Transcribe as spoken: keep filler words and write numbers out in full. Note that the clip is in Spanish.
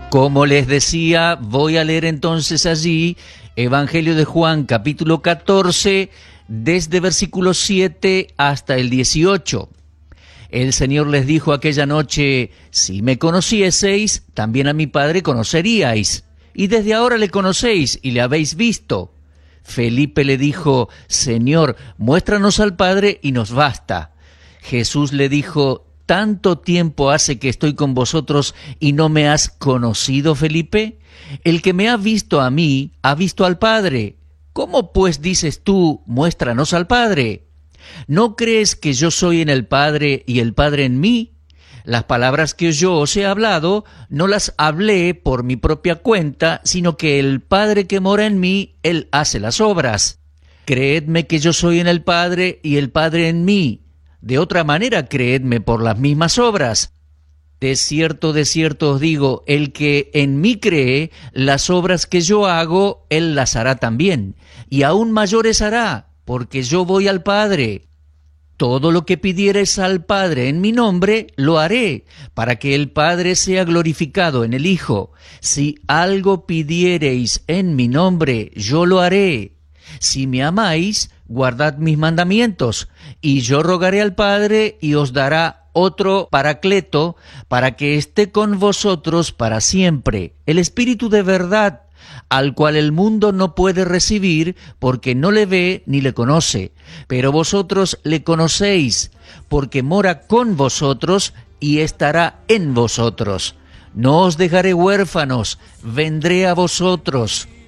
Como les decía, voy a leer entonces allí Evangelio de Juan, capítulo catorce, desde versículo siete hasta el dieciocho. El Señor les dijo aquella noche: si me conocieseis, también a mi Padre conoceríais, y desde ahora le conocéis y le habéis visto. Felipe le dijo: Señor, muéstranos al Padre y nos basta. Jesús le dijo: ¿tanto tiempo hace que estoy con vosotros y no me has conocido, Felipe? El que me ha visto a mí, ha visto al Padre. ¿Cómo pues dices tú, muéstranos al Padre? ¿No crees que yo soy en el Padre y el Padre en mí? Las palabras que yo os he hablado, no las hablé por mi propia cuenta, sino que el Padre que mora en mí, Él hace las obras. Creedme que yo soy en el Padre y el Padre en mí. De otra manera, creedme por las mismas obras. De cierto, de cierto os digo, el que en mí cree, las obras que yo hago, él las hará también, y aún mayores hará, porque yo voy al Padre. Todo lo que pidiereis al Padre en mi nombre, lo haré, para que el Padre sea glorificado en el Hijo. Si algo pidiereis en mi nombre, yo lo haré. Si me amáis, guardad mis mandamientos, y yo rogaré al Padre y os dará otro Paracleto, para que esté con vosotros para siempre, el Espíritu de verdad, al cual el mundo no puede recibir, porque no le ve ni le conoce. Pero vosotros le conocéis, porque mora con vosotros y estará en vosotros. No os dejaré huérfanos, vendré a vosotros.